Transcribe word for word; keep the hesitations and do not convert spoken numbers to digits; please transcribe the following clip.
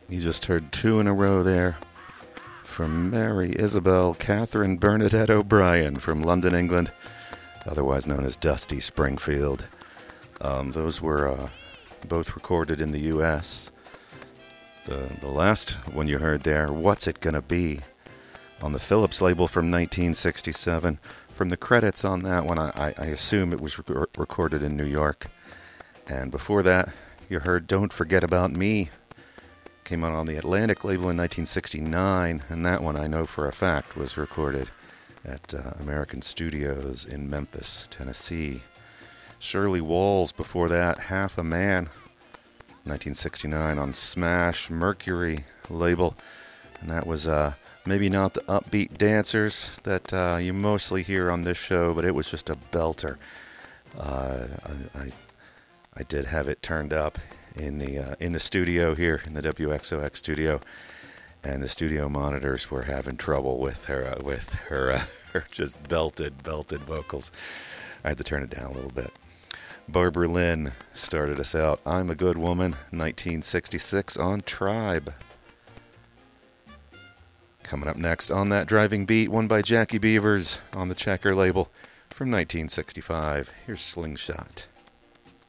You just heard two in a row there from Mary Isabel Catherine Bernadette O'Brien from London, England, otherwise known as Dusty Springfield. Um, those were uh, both recorded in the U S The, the last one you heard there, What's It Gonna Be, on the Philips label from nineteen sixty-seven. From the credits on that one, I, I assume it was rec- recorded in New York. And before that, you heard Don't Forget About Me. Came out on the Atlantic label in nineteen sixty-nine, and that one I know for a fact was recorded at uh, American Studios in Memphis, Tennessee. Shirley Walls before that, Half a Man, nineteen sixty-nine on Smash Mercury label, and that was uh, maybe not the upbeat dancers that uh, you mostly hear on this show, but it was just a belter. Uh, I, I I did have it turned up in the uh, in the studio here in the W X O X studio, and the studio monitors were having trouble with her uh, with her, uh, her just belted belted vocals. I had to turn it down a little bit. Barbara Lynn started us out. I'm a Good Woman, nineteen sixty-six on Tribe. Coming up next on that driving beat, one by Jackie Beavers on the Checker label from nineteen sixty-five. Here's Slingshot.